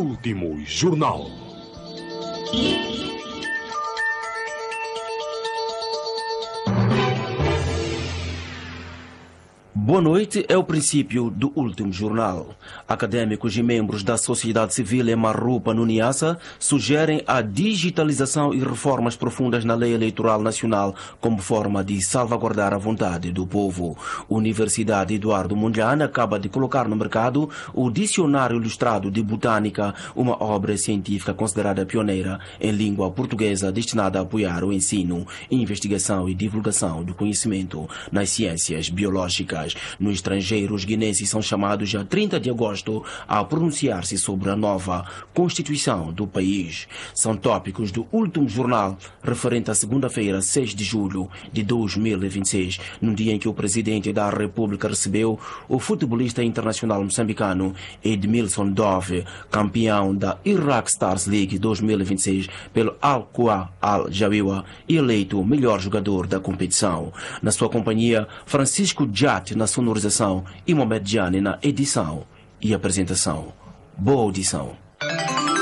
Último Jornal. Boa noite é o princípio do último jornal. Académicos e membros da sociedade civil em Marrupa, no Niassa, sugerem a digitalização e reformas profundas na lei eleitoral nacional como forma de salvaguardar a vontade do povo. Universidade Eduardo Mondlane acaba de colocar no mercado o Dicionário Ilustrado de Botânica, uma obra científica considerada pioneira em língua portuguesa destinada a apoiar o ensino, investigação e divulgação do conhecimento nas ciências biológicas. No estrangeiro, os guinenses são chamados a 30 de agosto a pronunciar-se sobre a nova Constituição do país. São tópicos do último jornal, referente à segunda-feira, 6 de julho de 2026, no dia em que o presidente da República recebeu o futebolista internacional moçambicano Edmilson Dove, campeão da Iraq Stars League 2026 pelo Al-Qura Al-Jawiwa e eleito o melhor jogador da competição. Na sua companhia, Francisco Jat na sonorização e Mohamed Jani na edição e apresentação. Boa audição.